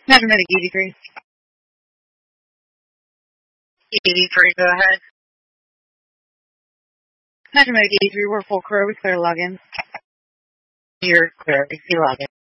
Measurement 83. 83, go ahead. Measurement 83, we're full crew, we clear login. You're clear. If you log in.